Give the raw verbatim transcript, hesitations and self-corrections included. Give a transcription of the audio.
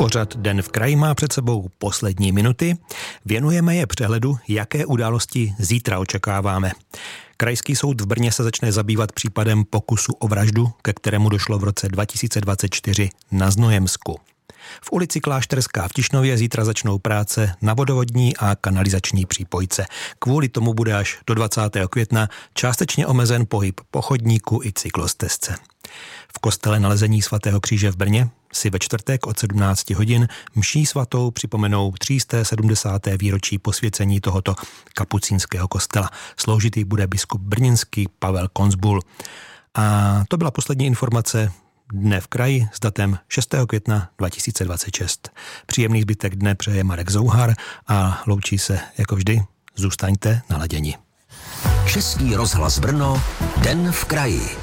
Pořad Den v kraji má před sebou poslední minuty. Věnujeme je přehledu, jaké události zítra očekáváme. Krajský soud v Brně se začne zabývat případem pokusu o vraždu, ke kterému došlo v roce dva tisíce dvacet čtyři na Znojemsku. V ulici Klášterská v Tišnově zítra začnou práce na vodovodní a kanalizační přípojce. Kvůli tomu bude až do dvacátého května částečně omezen pohyb po chodníku i cyklostezce. V kostele Nalezení svatého kříže v Brně si ve čtvrtek od sedmnácti hodin mší svatou připomenou tři sta sedmdesáté výročí posvěcení tohoto kapucínského kostela. Sloužit jí bude biskup brněnský Pavel Konzbul. A to byla poslední informace Dne v kraji s datem šestého května dva tisíce dvacet šest. Příjemný zbytek dne přeje Marek Zouhar a loučí se jako vždy. Zůstaňte naladěni. Český rozhlas Brno, Den v kraji.